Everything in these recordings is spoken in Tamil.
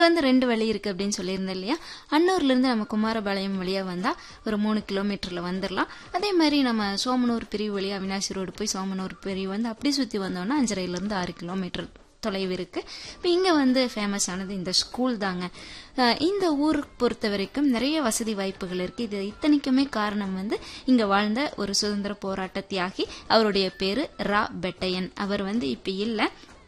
வந்து 2 வழி இருக்கு அப்படின்னு சொல்லியிருந்தேன் இல்லையா. அன்னூர்ல இருந்து நம்ம குமாரபாளையம் வழியா வந்தா ஒரு 3 கிலோமீட்டர்ல வந்துடலாம். அதே மாதிரி நம்ம சோமனூர் பிரிவு வழியா அவினாசி ரோடு போய் சோமனூர் பிரிவு வந்து அப்படி சுத்தி வந்தோம்னா 5.5 இருந்து 6 கிலோமீட்டர் தொலைவு இருக்கு. இப்போ இங்க வந்து ஃபேமஸ் ஆனது இந்த ஸ்கூல் தாங்க. இந்த ஊருக்கு பொறுத்த வரைக்கும் நிறைய வசதி வாய்ப்புகள் இருக்கு. இது இத்தனைக்குமே காரணம் வந்து இங்க வாழ்ந்த ஒரு சுதந்திர போராட்ட தியாகி. அவருடைய பேரு ரா பெட்டையன். அவர் வந்து இப்ப இல்ல.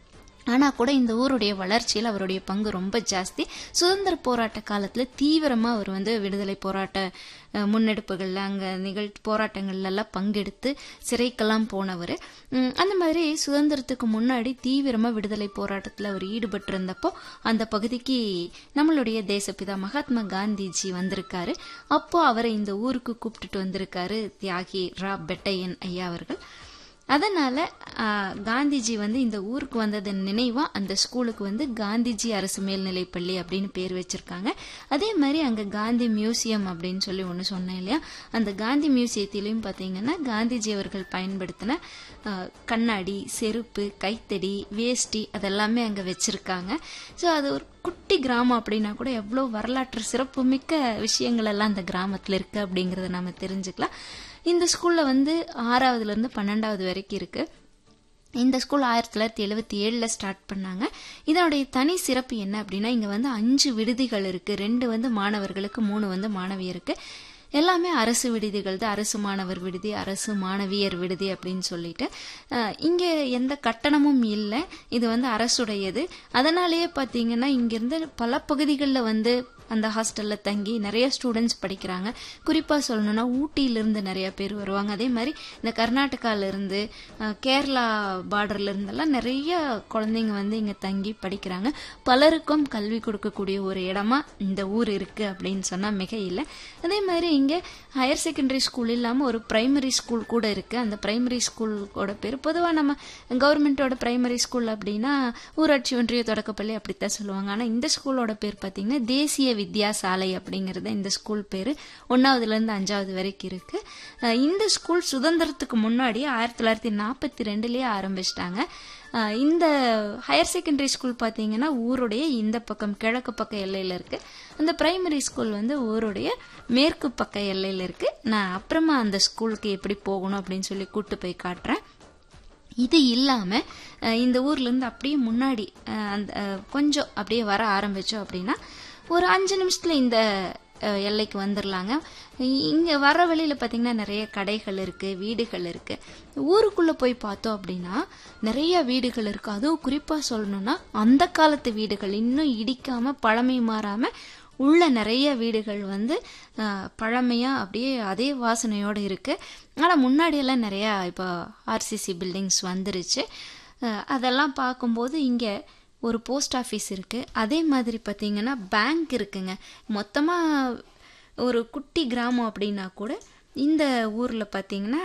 ஆனா கூட இந்த ஊருடைய வளர்ச்சியில் அவருடைய பங்கு ரொம்ப ஜாஸ்தி. சுதந்திர போராட்ட காலத்துல தீவிரமா அவர் வந்து விடுதலை போராட்ட முன்னெடுப்புகள்ல அங்க போராட்டங்கள்ல எல்லாம் பங்கெடுத்து சிறைக்கெல்லாம் போனவர். அந்த மாதிரி சுதந்திரத்துக்கு முன்னாடி தீவிரமா விடுதலை போராட்டத்துல அவர் ஈடுபட்டு இருந்தப்போ அந்த பகுதிக்கு நம்மளுடைய தேசப்பிதா மகாத்மா காந்திஜி வந்திருக்காரு. அப்போ அவரை இந்த ஊருக்கு கூப்பிட்டுட்டு வந்திருக்காரு தியாகி ரா பெட்டையன் ஐயா அவர்கள். அதனால காந்திஜி வந்து இந்த ஊருக்கு வந்ததன் நினைவா அந்த ஸ்கூலுக்கு வந்து காந்திஜி அரசு மேல்நிலைப்பள்ளி அப்படின்னு பேர் வச்சிருக்காங்க. அதே மாதிரி அங்க காந்தி மியூசியம் அப்படின்னு சொல்லி ஒண்ணு சொன்னேன் இல்லையா. அந்த காந்தி மியூசியத்திலையும் பாத்தீங்கன்னா காந்திஜி அவர்கள் பயன்படுத்தின கண்ணாடி, செருப்பு, கைத்தடி, வேஷ்டி அதெல்லாமே அங்க வச்சிருக்காங்க. ஸோ அது ஒரு குட்டி கிராமம் அப்படின்னா கூட எவ்வளவு வரலாற்று சிறப்புமிக்க விஷயங்கள் எல்லாம் அந்த கிராமத்துல இருக்கு அப்படிங்கறத நாம தெரிஞ்சுக்கலாம். இந்த ஸ்கூல்ல வந்து 6வதுல இருந்து 12வது வரைக்கும் இருக்கு. இந்த ஸ்கூல் 1977 ஸ்டார்ட் பண்ணாங்க. இதனுடைய தனி சிறப்பு என்ன அப்படின்னா இங்க வந்து 5 விடுதிகள் இருக்கு. 2 வந்து மாணவர்களுக்கு, 3 வந்து மாணவியருக்கு. எல்லாமே அரசு விடுதிகள் தான். அரசு மாணவர் விடுதி, அரசு மாணவியர் விடுதி அப்படின்னு சொல்லிட்டு இங்க எந்த கட்டணமும் இல்லை. இது வந்து அரசுடையது. அதனாலேயே பாத்தீங்கன்னா இங்கிருந்து பல பகுதிகளில் வந்து அந்த ஹாஸ்டல்ல தங்கி நிறைய ஸ்டூடெண்ட்ஸ் படிக்கிறாங்க. குறிப்பா சொல்லணும்னா ஊட்டியில இருந்து நிறைய பேர் வருவாங்க. அதே மாதிரி இந்த கர்நாடகால இருந்து, கேரளா பார்டர்ல இருந்தெல்லாம் நிறைய குழந்தைங்க வந்து இங்க தங்கி படிக்கிறாங்க. பலருக்கும் கல்வி கொடுக்கக்கூடிய ஒரு இடமா இந்த ஊர் இருக்கு அப்படின்னு சொன்னா மிக இல்லை. அதே மாதிரி இங்க ஹையர் செகண்டரி ஸ்கூல் இல்லாம ஒரு பிரைமரி ஸ்கூல் கூட இருக்கு. அந்த பிரைமரி ஸ்கூலோட பேர் பொதுவா நம்ம கவர்மெண்டோட பிரைமரி ஸ்கூல் அப்படின்னா ஊராட்சி ஒன்றிய தொடக்கப்பள்ளி அப்படித்தான் சொல்லுவாங்க. ஆனா இந்த ஸ்கூலோட பேர் பாத்தீங்கன்னா தேசிய வித்யாசாலை அப்படிங்கறது இந்த ஸ்கூல் பேரு. 1வதுல இருந்து 5வது வரைக்கும் இருக்கு. இந்த ஸ்கூல் சுதந்திரத்துக்கு முன்னாடி 1942லயே ஆரம்பிச்சிட்டாங்க. இந்த ஹையர் செகண்டரி ஸ்கூல் பாத்தீங்கன்னா ஊருடைய இந்த பக்கம் கிழக்கு பக்க எல்லையில இருக்கு. அந்த பிரைமரி ஸ்கூல் வந்து ஊருடைய மேற்கு பக்க எல்லையில இருக்கு. நான் அப்புறமா அந்த ஸ்கூலுக்கு எப்படி போகணும் அப்படின்னு சொல்லி கூட்டு போய் காட்டுறேன். இது இல்லாம இந்த ஊர்ல இருந்து அப்படியே முன்னாடி கொஞ்சம் அப்படியே வர ஆரம்பிச்சோம் அப்படின்னா ஒரு 5 நிமிஷத்துல இந்த எல்லைக்கு வந்துடலாங்க. இங்க வர வழியில பாத்தீங்கன்னா நிறைய கடைகள் இருக்கு, வீடுகள் இருக்கு. ஊருக்குள்ள போய் பார்த்தோம் அப்படின்னா நிறைய வீடுகள் இருக்கு. அதுவும் குறிப்பா சொல்லணும்னா அந்த காலத்து வீடுகள் இன்னும் இடிக்காம பழமை மாறாம உள்ள நிறைய வீடுகள் வந்து பழமையா அப்படியே அதே வாசனையோட இருக்கு. ஆனா முன்னாடி எல்லாம் நிறைய இப்போ ஆர்சிசி பில்டிங்ஸ் வந்துருச்சு. அதெல்லாம் பார்க்கும்போது இங்க ஒரு போஸ்ட் ஆஃபீஸ் இருக்கு. அதே மாதிரி பாத்தீங்கன்னா பேங்க் இருக்குங்க. மொத்தமா ஒரு குட்டி கிராமம் அப்படின்னா கூட இந்த ஊர்ல பாத்தீங்கன்னா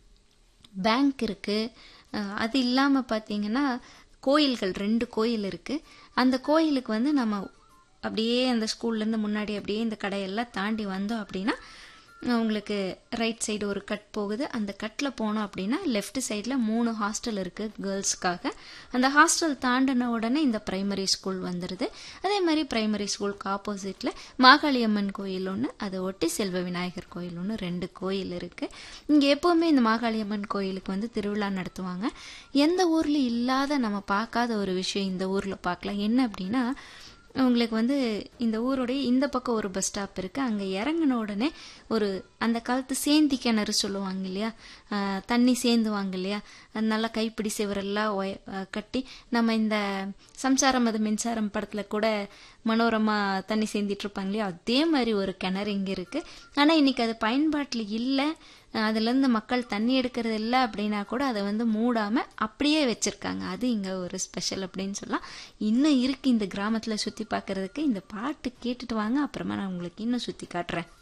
பேங்க் இருக்கு. அது இல்லாம பாத்தீங்கன்னா கோயில்கள் 2 கோயில் இருக்கு. அந்த கோயிலுக்கு வந்து நம்ம அப்படியே அந்த ஸ்கூல்ல இருந்து முன்னாடி அப்படியே இந்த கடையெல்லாம் தாண்டி வந்தோம் அப்படின்னா உங்களுக்கு ரைட் சைடு ஒரு கட் போகுது. அந்த கட்ல போனோம் அப்படின்னா லெஃப்ட் சைட்ல 3 ஹாஸ்டல் இருக்கு கேர்ள்ஸ்க்காக. அந்த ஹாஸ்டல் தாண்டின உடனே இந்த பிரைமரி ஸ்கூல் வந்துருது. அதே மாதிரி பிரைமரி ஸ்கூலுக்கு ஆப்போசிட்ல மாகாளியம்மன் கோயில் ஒன்று, அதை ஒட்டி செல்வ விநாயகர் கோயில் ஒன்று, 2 கோயில் இருக்கு. இங்க எப்பவுமே இந்த மாகாளியம்மன் கோயிலுக்கு வந்து திருவிழா நடத்துவாங்க. எந்த ஊர்ல இல்லாத நம்ம பார்க்காத ஒரு விஷயம் இந்த ஊர்ல பார்க்கலாம். என்ன அப்படின்னா உங்களுக்கு வந்து இந்த ஊருடைய இந்த பக்கம் ஒரு பஸ் ஸ்டாப் இருக்கு. அங்க இறங்கின உடனே ஒரு அந்த காலத்து சேந்தி கிணறு சொல்லுவாங்க இல்லையா, தண்ணி சேந்துவாங்க இல்லையா, நல்லா கைப்பிடி சிவரெல்லாம் கட்டி நம்ம இந்த சம்சாரம் அது மின்சாரம் படத்துல கூட மனோரமா தண்ணி சேந்திட்டு இருப்பாங்க இல்லையா, அதே மாதிரி ஒரு கிணறு இங்க இருக்கு. ஆனா இன்னைக்கு அது பயன்பாட்டுல இல்ல. அதுல இருந்து மக்கள் தண்ணி எடுக்கிறது இல்லை அப்படின்னா கூட அதை வந்து மூடாம அப்படியே வச்சிருக்காங்க. அது இங்க ஒரு ஸ்பெஷல் அப்படின்னு சொல்லலாம். இன்னும் இருக்கு இந்த கிராமத்துல சுத்தி பாக்குறதுக்கு. இந்த பாட்டு கேட்டுட்டு வாங்க, அப்புறமா நான் உங்களுக்கு இன்னும் சுத்தி காட்டுறேன்.